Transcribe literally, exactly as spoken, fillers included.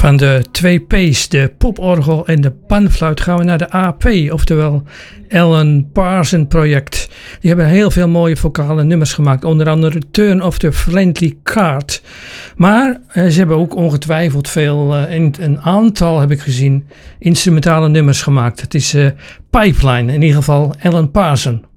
Van de twee P's, de poporgel en de panfluit, gaan we naar de A P, oftewel Alan Parsons Project. Die hebben heel veel mooie vocale nummers gemaakt, onder andere Turn of the Friendly Card. Maar eh, ze hebben ook ongetwijfeld veel, uh, in, een aantal heb ik gezien, instrumentale nummers gemaakt. Het is uh, Pipeline, in ieder geval Alan Parsons.